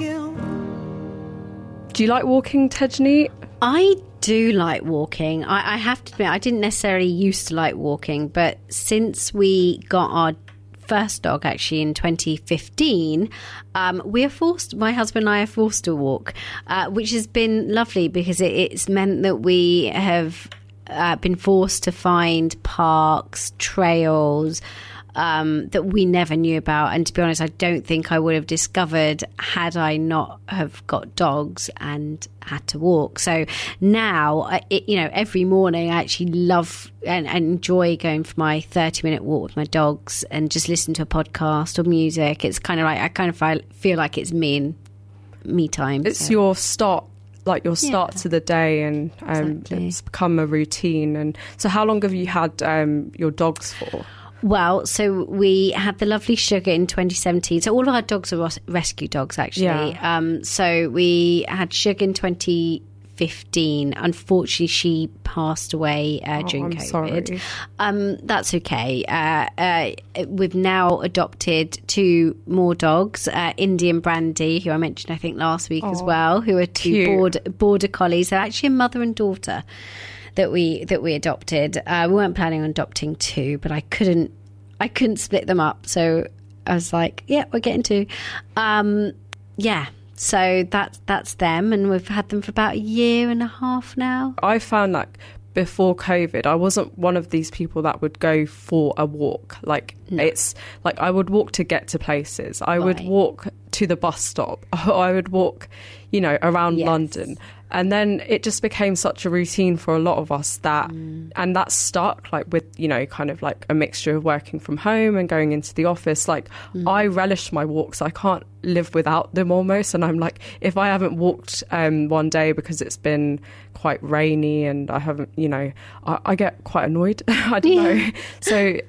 you. Do you like walking, Tejni? I do like walking. I have to admit, I didn't necessarily used to like walking, but since we got our first dog, actually in 2015, we are forced, my husband and I are forced to walk, which has been lovely because it's meant that we have been forced to find parks, trails, that we never knew about. And to be honest, I don't think I would have discovered had I not have got dogs and had to walk. So now, every morning I actually love and enjoy going for my 30-minute walk with my dogs and just listen to a podcast or music. It's kind of like, I kind of feel like it's me time. It's your start. Like your start to the day, and Exactly. It's become a routine. And so how long have you had your dogs for? Well, so we had the lovely Sugar in 2017. So all of our dogs are rescue dogs, actually. Yeah. So we had Sugar in 2015. Unfortunately, she passed away during I'm COVID. sorry. That's okay. We've now adopted 2 more dogs, Indy and Brandy, who I mentioned, I think, last week as well, who are 2 border collies. They're actually a mother and daughter that we adopted. We weren't planning on adopting 2, but I couldn't split them up, so I was like, yeah, we're getting 2. So that's them, and we've had them for about 1.5 years now. I found like before COVID, I wasn't one of these people that would go for a walk. Like it's like I would walk to get to places. I would walk to the bus stop. I would walk, around London. And then it just became such a routine for a lot of us and that stuck, like with, kind of like a mixture of working from home and going into the office. Like I relish my walks. I can't live without them almost. And I'm like, if I haven't walked one day because it's been quite rainy and I haven't, I get quite annoyed. I don't know. So,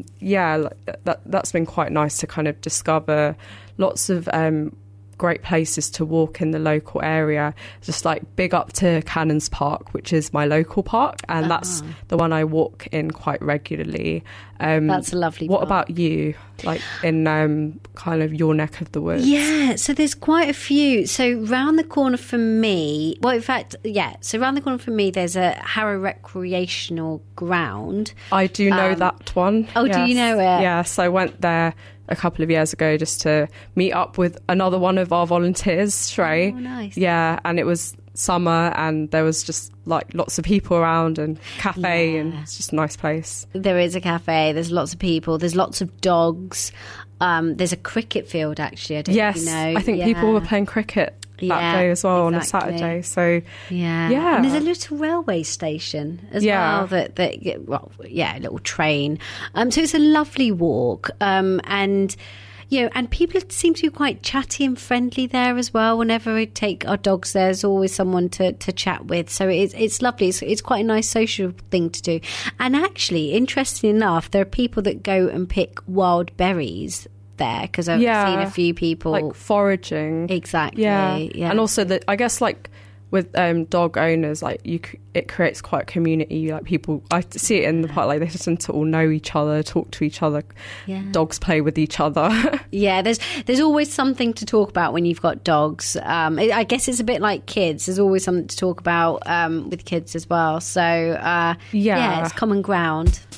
that's been quite nice to kind of discover lots of great places to walk in the local area. Just like big up to Cannons Park, which is my local park, and that's the one I walk in quite regularly. That's a lovely What park. about you, like in kind of your neck of the woods? Yeah, so there's quite a few. So round the corner from me, so round the corner from me there's a Harrow Recreational Ground. I do know that one. Oh, do you know it? Yes, I went there a couple of years ago just to meet up with another one of our volunteers, Shrey. Oh, nice. Yeah, and it was summer and there was just like lots of people around and cafe and it's just a nice place. There is a cafe, there's lots of people, there's lots of dogs. There's a cricket field, actually. I don't know if you know. I think people were playing cricket that day as well on a Saturday. So yeah. And there's a little railway station as well a little train. So it's a lovely walk. And people seem to be quite chatty and friendly there as well. Whenever we take our dogs there, there's always someone to chat with. So it's lovely. It's quite a nice social thing to do. And actually, interestingly enough, there are people that go and pick wild berries there, because I've seen a few people like foraging. Exactly. Yeah. And also I guess like with dog owners, like it creates quite a community. Like people, I see it in the park, like they tend to all know each other, talk to each other. Dogs play with each other. There's always something to talk about when you've got dogs. I guess it's a bit like kids. There's always something to talk about with kids as well. So it's common ground.